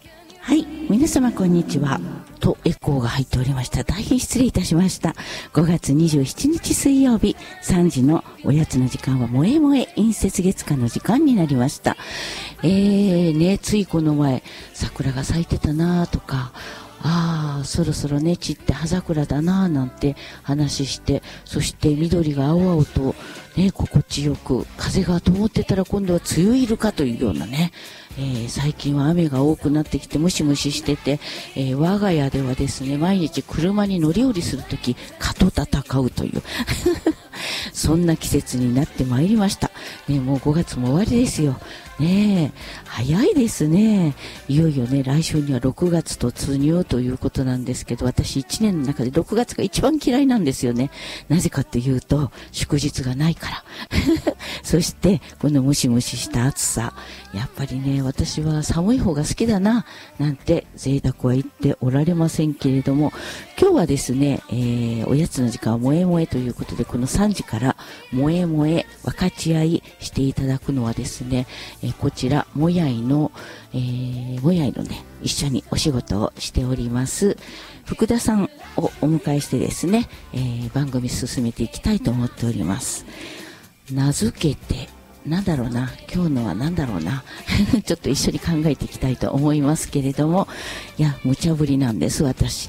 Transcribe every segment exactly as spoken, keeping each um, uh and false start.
はい、皆様こんにちは。とエコーが入っておりました。大変失礼いたしました。ごがつにじゅうしちにち水曜日、さんじのおやつの時間は萌え萌え陰節月間の時間になりました。えーね、ついこの前、桜が咲いてたなとか、ああ、そろそろね、散って葉桜だなぁなんて話して、そして緑が青々とね、心地よく、風がと思ってたら今度は梅雨入るかというようなね、えー、最近は雨が多くなってきてムシムシしてて、えー、我が家ではですね、毎日車に乗り降りするとき、蚊と戦うという、そんな季節になってまいりました。ね、もうごがつも終わりですよ。ねえ、早いですね。いよいよね、来週にはろくがつ突入ということなんですけど、私いちねんの中でろくがつが一番嫌いなんですよね。なぜかっていうと、祝日がないから。そして、このムシムシした暑さ。やっぱりね、私は寒い方が好きだな、なんて贅沢は言っておられませんけれども、今日はですね、えー、おやつの時間は萌え萌えということで、このさんじから萌え萌え分かち合いしていただくのはですね、えー、こちら、もやいの、えー、もやいのね、一緒にお仕事をしております、福田さんをお迎えしてですね、えー、番組進めていきたいと思っております。名付けて、なんだろうな、今日のはなんだろうな、ちょっと一緒に考えていきたいと思いますけれども、いや、無茶ぶりなんです、私。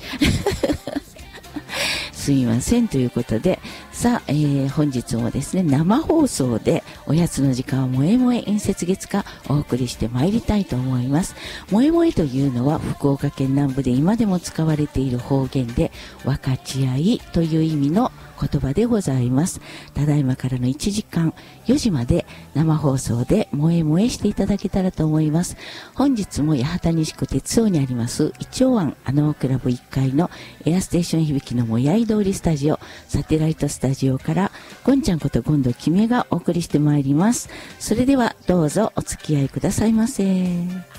すいませんということで、さあ、えー、本日もですね、生放送でおやつの時間を萌え萌え陰節月間お送りしてまいりたいと思います。萌え萌えというのは福岡県南部で今でも使われている方言で、分かち合いという意味の言葉でございます。ただいまからのいちじかん、よじまで生放送で萌え萌えしていただけたらと思います。本日も八幡西区鉄道にあります一丁湾アノークラブいっかいのエアステーション響きのもやい通りスタジオ、サテライトスタジオからゴンちゃんことゴンドキメがお送りしてまいります。それではどうぞお付き合いくださいませ。